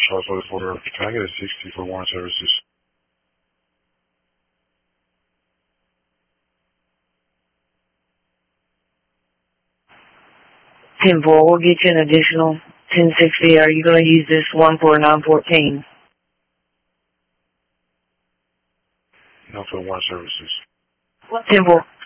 Charles 44, can I get a 60 for warrant services? 10-4, we'll get you an additional 1060. Are you going to use this one for 914? No, for warrant services. 10-4.